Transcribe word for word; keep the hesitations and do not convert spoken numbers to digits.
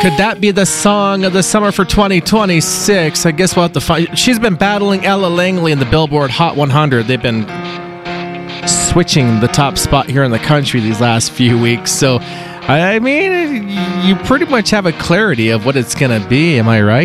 Could that be the song of the summer for twenty twenty-six? I guess we'll have to find. She's been battling Ella Langley in the Billboard Hot one hundred. They've been switching the top spot here in the country these last few weeks. So, I mean, you pretty much have a clarity of what it's going to be. Am I right?